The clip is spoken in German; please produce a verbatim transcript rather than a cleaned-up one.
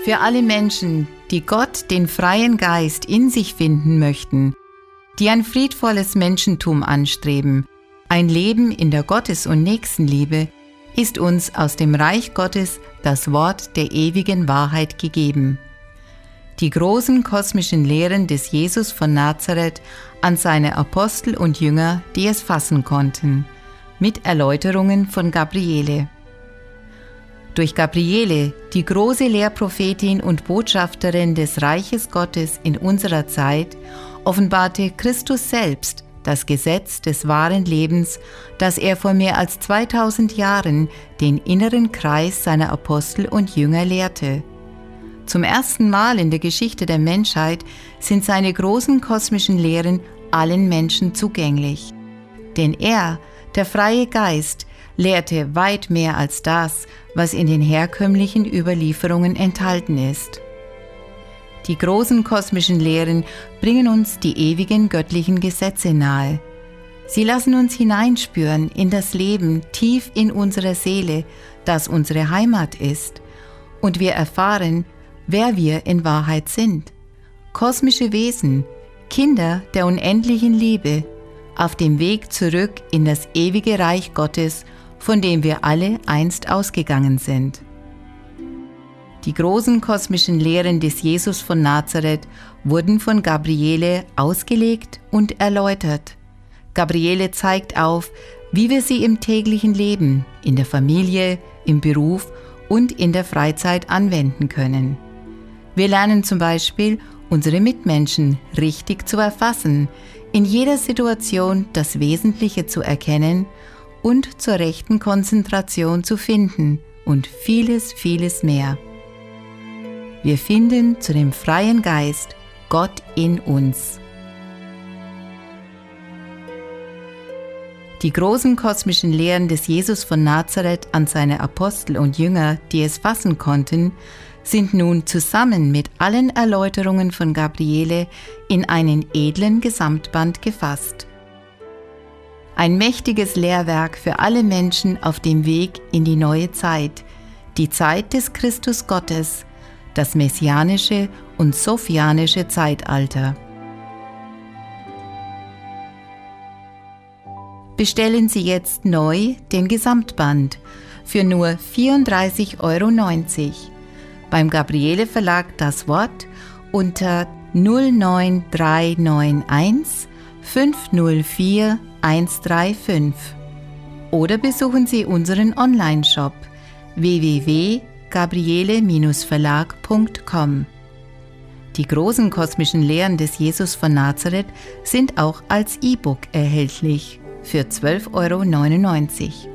Für alle Menschen, die Gott, den freien Geist, in sich finden möchten, die ein friedvolles Menschentum anstreben, ein Leben in der Gottes- und Nächstenliebe, ist uns aus dem Reich Gottes das Wort der ewigen Wahrheit gegeben. Die großen kosmischen Lehren des Jesus von Nazareth an seine Apostel und Jünger, die es fassen konnten, mit Erläuterungen von Gabriele. Durch Gabriele, die große Lehrprophetin und Botschafterin des Reiches Gottes in unserer Zeit, offenbarte Christus selbst das Gesetz des wahren Lebens, das er vor mehr als zweitausend Jahren den inneren Kreis seiner Apostel und Jünger lehrte. Zum ersten Mal in der Geschichte der Menschheit sind seine großen kosmischen Lehren allen Menschen zugänglich. Denn er, der freie Geist, lehrte weit mehr als das, was in den herkömmlichen Überlieferungen enthalten ist. Die großen kosmischen Lehren bringen uns die ewigen göttlichen Gesetze nahe. Sie lassen uns hineinspüren in das Leben tief in unserer Seele, das unsere Heimat ist, und wir erfahren, wer wir in Wahrheit sind. Kosmische Wesen, Kinder der unendlichen Liebe, auf dem Weg zurück in das ewige Reich Gottes, von dem wir alle einst ausgegangen sind. Die großen kosmischen Lehren des Jesus von Nazareth wurden von Gabriele ausgelegt und erläutert. Gabriele zeigt auf, wie wir sie im täglichen Leben, in der Familie, im Beruf und in der Freizeit anwenden können. Wir lernen zum Beispiel, unsere Mitmenschen richtig zu erfassen, in jeder Situation das Wesentliche zu erkennen und zur rechten Konzentration zu finden und vieles, vieles mehr. Wir finden zu dem freien Geist Gott in uns. Die großen kosmischen Lehren des Jesus von Nazareth an seine Apostel und Jünger, die es fassen konnten, sind nun zusammen mit allen Erläuterungen von Gabriele in einen edlen Gesamtband gefasst. Ein mächtiges Lehrwerk für alle Menschen auf dem Weg in die neue Zeit, die Zeit des Christus Gottes, das messianische und sophianische Zeitalter. Bestellen Sie jetzt neu den Gesamtband für nur vierunddreißig Euro neunzig. Beim Gabriele Verlag das Wort unter null neun drei neun eins fünf null vier eins drei fünf oder besuchen Sie unseren Online-Shop w w w punkt gabriele Verlag punkt com. Die großen kosmischen Lehren des Jesus von Nazareth sind auch als E-Book erhältlich für zwölf Euro neunundneunzig.